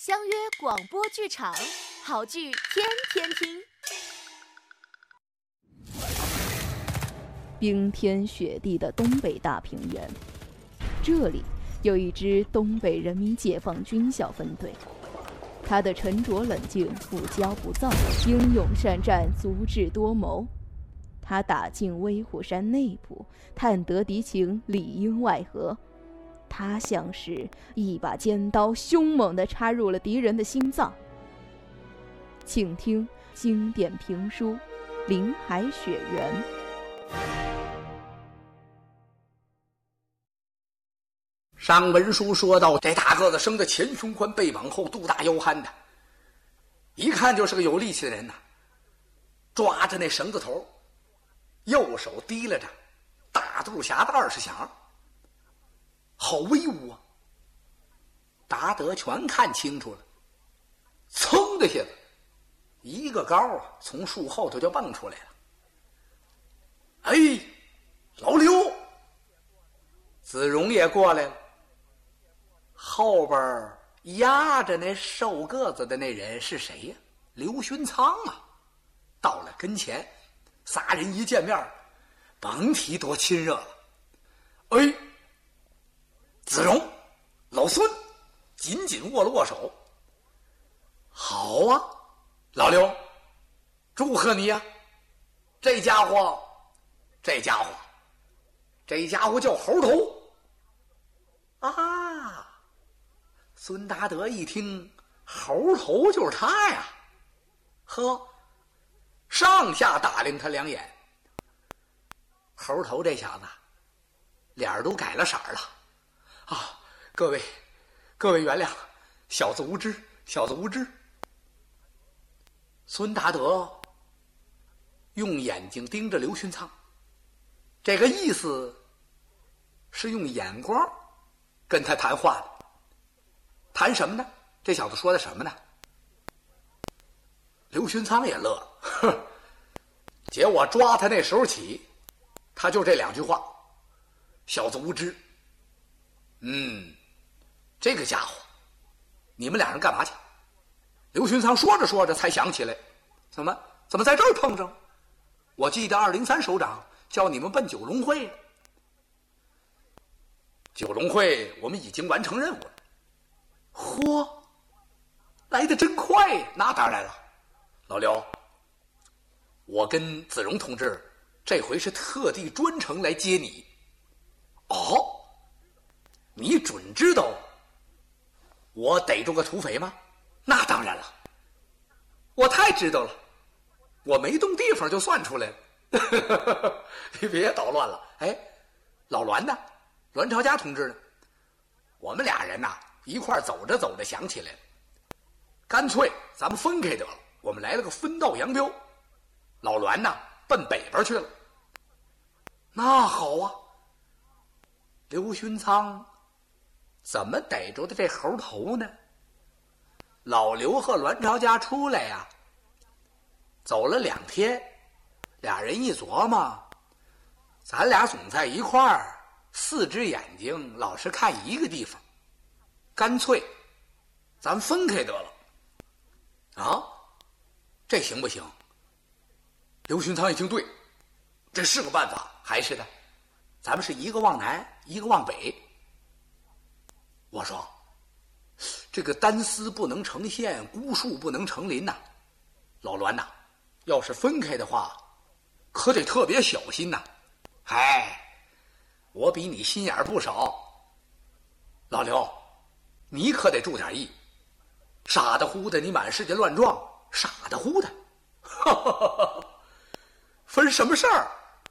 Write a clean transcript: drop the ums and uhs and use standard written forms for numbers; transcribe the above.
相约广播剧场，好剧天天听。 冰天雪地的东北大平原，这里有一支东北人民解放军小分队，他的沉着冷静、不骄不躁、英勇善战、足智多谋。他打进威虎山内部，探得敌情，里应外合。他像是一把尖刀，凶猛地插入了敌人的心脏。请听经典评书《林海雪原》。 上文书说到，这大个子生的前胸宽，背往后，肚大腰憨的，一看就是个有力气的人呐。抓着那绳子头，右手提拉着大肚匣子20响，好威武啊！达德全看清楚了，噌的下子，一个高啊，从树后头就蹦出来了。哎，老刘！子荣也过来了。后边压着那瘦个子的那人是谁呀？刘勋仓啊！到了跟前，仨人一见面，甭提多亲热了。哎，子荣、老孙紧紧握了握手。好啊，老刘，祝贺你呀！这家伙叫猴头啊！孙达德一听，猴头就是他呀！呵，上下打量他两眼。猴头这小子脸儿都改了色儿了啊！各位原谅，小子无知。孙达德用眼睛盯着刘勋仓，这个意思是用眼光跟他谈话的。谈什么呢？这小子说的什么呢？刘勋仓也乐了，哼，姐我抓他那时候起，他就这两句话：小子无知。这个家伙，你们俩人干嘛去？刘勋仓说着说着才想起来，怎么在这儿碰上？我记得203首长叫你们奔九龙会。九龙会我们已经完成任务了。嚯，来得真快呀！那当然了，老刘，我跟子荣同志这回是特地专程来接你。哦，你准知道我逮住个土匪吗？那当然了，我太知道了，我没动地方就算出来了。你别捣乱了。哎，老栾呢？栾朝家同志呢？我们俩人呐，一块走着走着想起来了，干脆咱们分开得了。我们来了个分道扬镳，老栾呐奔北边去了。那好啊，刘勋仓怎么逮着的这猴头呢？老刘和栾朝家出来呀，走了2天，俩人一琢磨，咱俩总在一块儿，4只眼睛老是看一个地方，干脆咱分开得了。啊，这行不行？刘勋仓一听，对，这是个办法。还是的，咱们是一个往南，一个往北。我说，这个单丝不能成线，孤树不能成林呐。老栾呐，要是分开的话，可得特别小心呐。哎，我比你心眼不少。老刘，你可得注点意。傻的乎的，你满世界乱撞，傻的乎的。分什么事儿？